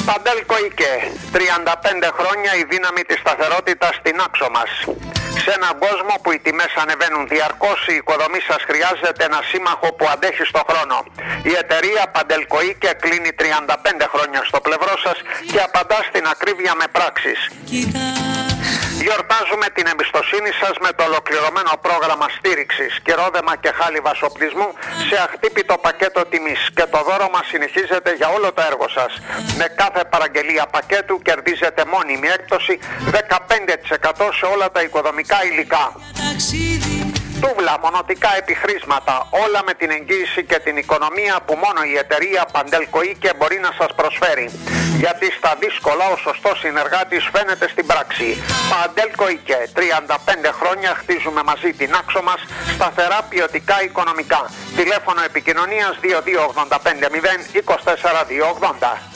Παντέλκο Ίκε, 35 χρόνια η δύναμη της σταθερότητας στην άξο μας. Σε έναν κόσμο που οι τιμές ανεβαίνουν διαρκώς, η οικοδομή σας χρειάζεται ένα σύμμαχο που αντέχει στο χρόνο. Η εταιρεία Παντέλκο Ίκε κλείνει 35 χρόνια στο πλευρό σας και απαντά στην ακρίβεια με πράξεις. Γιορτάζουμε την εμπιστοσύνη σας με το ολοκληρωμένο πρόγραμμα στήριξης, καιρόδεμα και χάλιβας οπλισμού σε αχτύπητο πακέτο τιμής, και το δώρο μας συνεχίζεται για όλο το έργο σας. Με κάθε παραγγελία πακέτου κερδίζετε μόνιμη έκπτωση 15% σε όλα τα οικοδομικά υλικά. Τούβλα, μονοτικά επιχρήσματα, όλα με την εγγύηση και την οικονομία που μόνο η εταιρεία Παντέλκο Ίκε μπορεί να σας προσφέρει. Γιατί στα δύσκολα ο σωστός συνεργάτης φαίνεται στην πράξη. Παντέλκο Ίκε, 35 χρόνια χτίζουμε μαζί την άξο μας, σταθερά ποιοτικά οικονομικά. Τηλέφωνο επικοινωνίας 2285 0 24 280.